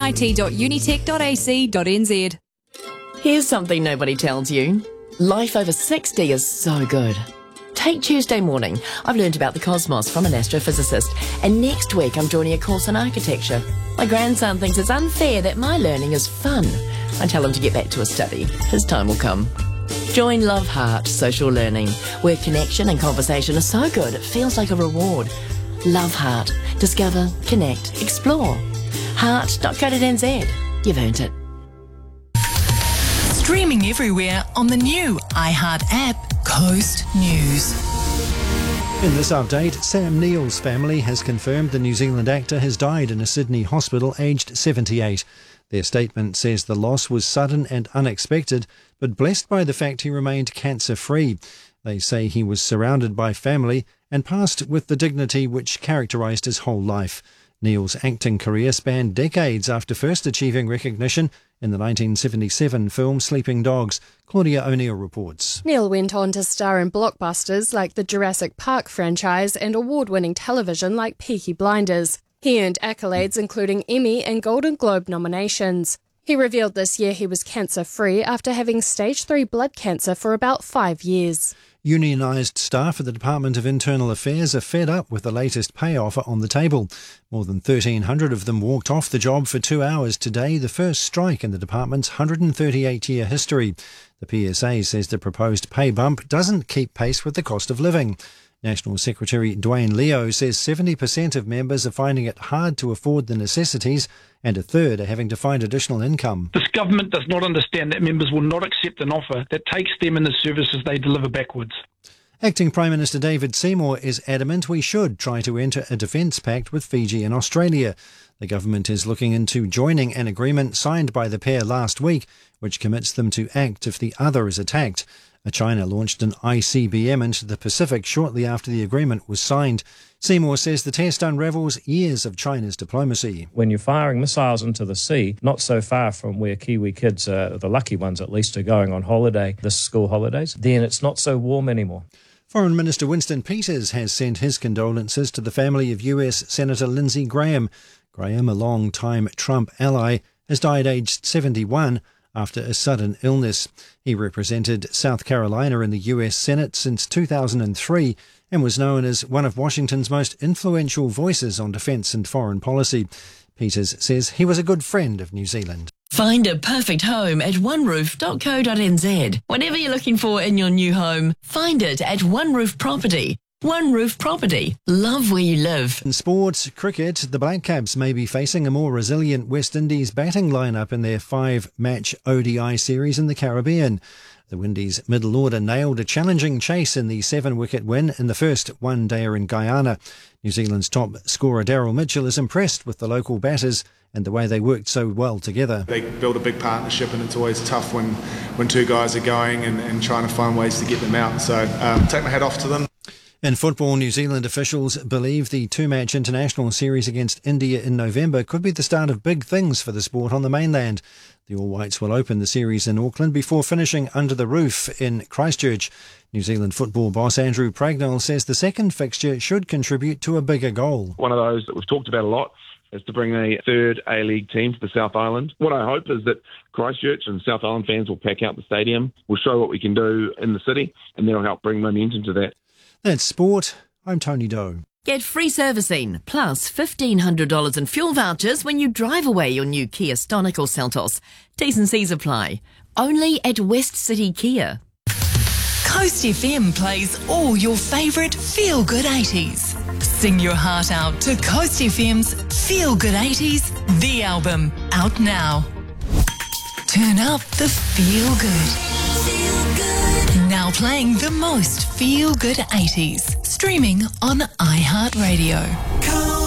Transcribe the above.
mit.unitec.ac.nz. Here's something nobody tells you. Life over 60 is so good. Take Tuesday morning. I've learned about the cosmos from an astrophysicist, and next week I'm joining a course on architecture. My grandson thinks it's unfair that my learning is fun. I tell him to get back to his study. His time will come. Join Love Heart Social Learning, where connection and conversation are so good it feels like a reward. Love Heart. Discover, connect, explore. Heart.co.nz. You've earned it. Streaming everywhere on the new iHeart app, Coast News. In this update, Sam Neill's family has confirmed the New Zealand actor has died in a Sydney hospital aged 78. Their statement says the loss was sudden and unexpected, but blessed by the fact he remained cancer-free. They say he was surrounded by family and passed with the dignity which characterised his whole life. Neill's acting career spanned decades after first achieving recognition in the 1977 film Sleeping Dogs. Claudia O'Neill reports. Neill went on to star in blockbusters like the Jurassic Park franchise and award-winning television like Peaky Blinders. He earned accolades including Emmy and Golden Globe nominations. He revealed this year he was cancer-free after having stage 3 blood cancer for about 5 years. Unionised staff at the Department of Internal Affairs are fed up with the latest pay offer on the table. More than 1,300 of them walked off the job for 2 hours today, the first strike in the department's 138-year history. The PSA says the proposed pay bump doesn't keep pace with the cost of living. National Secretary Dwayne Leo says 70% of members are finding it hard to afford the necessities and a third are having to find additional income. This government does not understand that members will not accept an offer that takes them and the services they deliver backwards. Acting Prime Minister David Seymour is adamant we should try to enter a defence pact with Fiji and Australia. The government is looking into joining an agreement signed by the pair last week, which commits them to act if the other is attacked. China launched an ICBM into the Pacific shortly after the agreement was signed. Seymour says the test unravels years of China's diplomacy. When you're firing missiles into the sea, not so far from where Kiwi kids, the lucky ones at least, are going on holiday, the school holidays, then it's not so warm anymore. Foreign Minister Winston Peters has sent his condolences to the family of US Senator Lindsey Graham. Graham, a long-time Trump ally, has died aged 71 after a sudden illness. He represented South Carolina in the US Senate since 2003 and was known as one of Washington's most influential voices on defence and foreign policy. Peters says he was a good friend of New Zealand. Find a perfect home at oneroof.co.nz. Whatever you're looking for in your new home, find it at One Roof Property. One Roof Property. Love where you live. In sports, cricket, the Black Caps may be facing a more resilient West Indies batting lineup in their 5-match ODI series in the Caribbean. The Windies' middle order nailed a challenging chase in the 7-wicket win in the first one-dayer in Guyana. New Zealand's top scorer Daryl Mitchell is impressed with the local batters and the way they worked so well together. They build a big partnership and it's always tough when two guys are going and trying to find ways to get them out. So take my hat off to them. In football, New Zealand officials believe the 2-match international series against India in November could be the start of big things for the sport on the mainland. The All Whites will open the series in Auckland before finishing under the roof in Christchurch. New Zealand football boss Andrew Pragnell says the second fixture should contribute to a bigger goal. One of those that we've talked about a lot is to bring a third A-League team to the South Island. What I hope is that Christchurch and South Island fans will pack out the stadium. We'll show what we can do in the city and that'll help bring momentum to that. That's sport. I'm Tony Doe. Get free servicing plus $1,500 in fuel vouchers when you drive away your new Kia Stonic or Seltos. T's and C's apply. Only at West City Kia. Coast FM plays all your favourite feel-good 80s. Sing your heart out to Coast FM's Feel Good 80s, the album, out now. Turn up the feel good. Now playing the most feel-good 80s. Streaming on iHeartRadio.